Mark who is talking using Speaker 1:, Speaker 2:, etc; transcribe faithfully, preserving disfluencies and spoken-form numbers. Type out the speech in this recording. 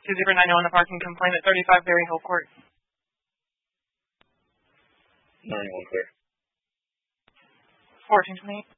Speaker 1: two zero nine zero on a parking complaint at thirty-five Berry Hill Court.
Speaker 2: nine one clear.
Speaker 1: fourteen twenty-eight.